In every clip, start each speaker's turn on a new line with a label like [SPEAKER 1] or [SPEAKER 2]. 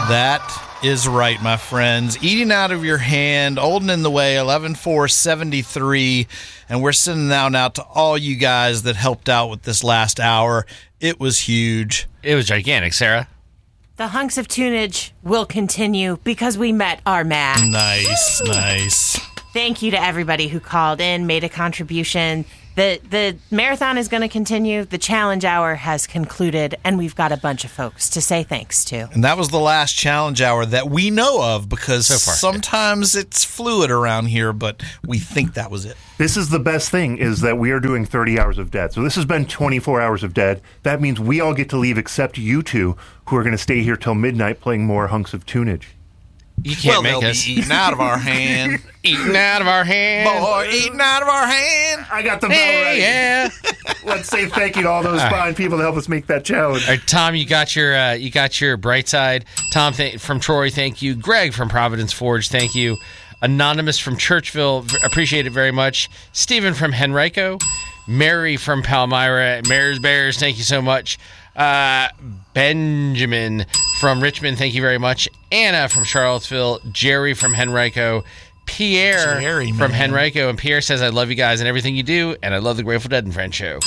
[SPEAKER 1] That is right, my friends. Eating Out of Your Hand, Old and in the Way, 11/4/73. And we're sending out to all you guys that helped out with this last hour. It was huge.
[SPEAKER 2] It was gigantic, Sarah.
[SPEAKER 3] The hunks of tunage will continue because we met our max.
[SPEAKER 1] Nice.
[SPEAKER 3] Thank you to everybody who called in, made a contribution. The marathon is going to continue. The challenge hour has concluded, and we've got a bunch of folks to say thanks to.
[SPEAKER 1] And that was the last challenge hour that we know of, because sometimes it's fluid around here, but we think that was it.
[SPEAKER 4] This is the best thing, is that we are doing 30 hours of Dead. So this has been 24 hours of Dead. That means we all get to leave except you two, who are going to stay here till midnight playing more hunks of tunage.
[SPEAKER 2] You can't make
[SPEAKER 1] they'll
[SPEAKER 2] us.
[SPEAKER 1] be eating out of our hand.
[SPEAKER 2] Eating out of our hand.
[SPEAKER 1] Boy, eating out of our hand.
[SPEAKER 4] I got the bell right.
[SPEAKER 2] Yeah.
[SPEAKER 4] Let's say thank you to all those fine people that helped us make that challenge.
[SPEAKER 2] All right, Tom, you got your bright side. Tom from Troy, thank you. Greg from Providence Forge, thank you. Anonymous from Churchville, appreciate it very much. Stephen from Henrico. Mary from Palmyra. Mare's Bears, thank you so much. Benjamin from Richmond, thank you very much. Anna from Charlottesville. Jerry from Henrico. Pierre from Henrico. And Pierre says, I love you guys and everything you do, and I love the Grateful Dead and Friends show.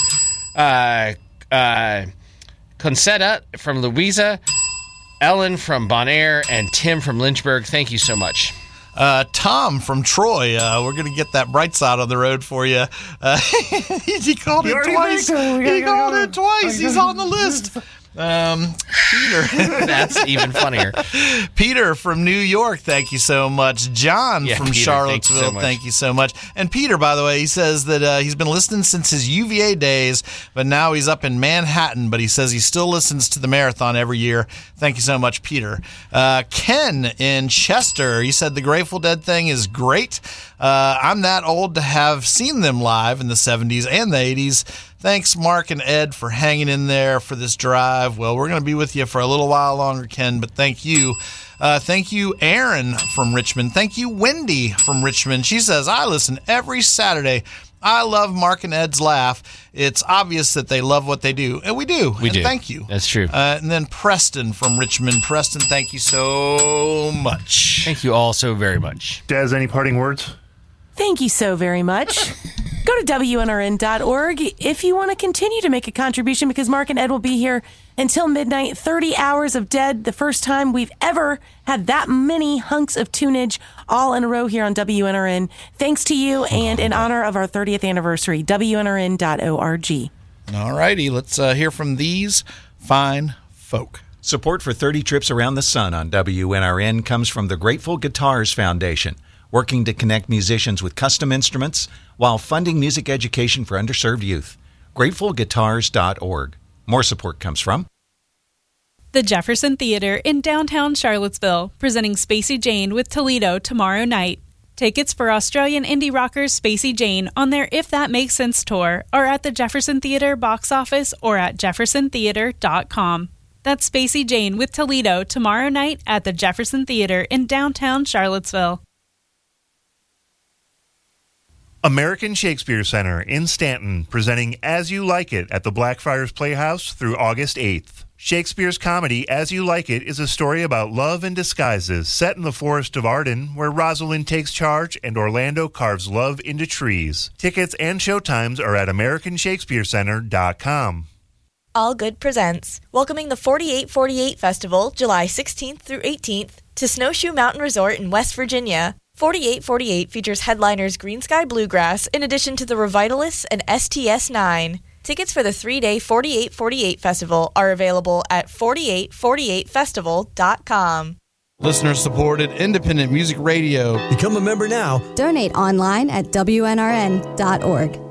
[SPEAKER 2] Concetta from Louisa. Ellen from Bonaire. And Tim from Lynchburg, thank you so much.
[SPEAKER 1] Tom from Troy, we're going to get that bright side on the road for you. He called it twice. He called it twice. He's on the list. Peter.
[SPEAKER 2] That's even funnier.
[SPEAKER 1] Peter from New York, thank you so much. John from
[SPEAKER 2] Peter,
[SPEAKER 1] Charlottesville, thank you so much. And Peter, by the way, he says that he's been listening since his UVA days, but now he's up in Manhattan, but he says he still listens to the marathon every year. Thank you so much, Peter. Ken in Chester, he said the Grateful Dead thing is great. I'm that old to have seen them live in the 70s and the 80s. Thanks, Mark and Ed, for hanging in there for this drive. Well, we're going to be with you for a little while longer, Ken, but thank you. Thank you, Aaron from Richmond. Thank you, Wendy from Richmond. She says, I listen every Saturday. I love Mark and Ed's laugh. It's obvious that they love what they do. And we do.
[SPEAKER 2] We do.
[SPEAKER 1] Thank you.
[SPEAKER 2] That's true.
[SPEAKER 1] And then Preston from Richmond. Preston, thank you so much.
[SPEAKER 2] Thank you all so very much.
[SPEAKER 4] Des, any parting words?
[SPEAKER 3] Thank you so very much. Go to WNRN.org if you want to continue to make a contribution, because Mark and Ed will be here until midnight. 30 hours of Dead, the first time we've ever had that many hunks of tunage all in a row here on WNRN. Thanks to you, and in honor of our 30th anniversary, WNRN.org.
[SPEAKER 1] All righty, let's hear from these fine folk.
[SPEAKER 5] Support for 30 Trips Around the Sun on WNRN comes from the Grateful Guitars Foundation, working to connect musicians with custom instruments while funding music education for underserved youth. GratefulGuitars.org. More support comes from
[SPEAKER 6] the Jefferson Theater in downtown Charlottesville, presenting Spacey Jane with Toledo tomorrow night. Tickets for Australian indie rockers Spacey Jane on their If That Makes Sense tour are at the Jefferson Theater box office or at jeffersontheater.com. That's Spacey Jane with Toledo tomorrow night at the Jefferson Theater in downtown Charlottesville.
[SPEAKER 4] American Shakespeare Center in Stanton, presenting As You Like It at the Blackfriars Playhouse through August 8th. Shakespeare's comedy As You Like It is a story about love and disguises set in the Forest of Arden, where Rosalind takes charge and Orlando carves love into trees. Tickets and showtimes are at AmericanShakespeareCenter.com.
[SPEAKER 7] All Good presents, welcoming the 4848 Festival, July 16th through 18th, to Snowshoe Mountain Resort in West Virginia. 4848 features headliners Green Sky Bluegrass, in addition to the Revitalists and STS-9. Tickets for the 3-day 4848 Festival are available at 4848festival.com.
[SPEAKER 1] Listener-supported independent music radio.
[SPEAKER 8] Become a member now.
[SPEAKER 9] Donate online at WNRN.org.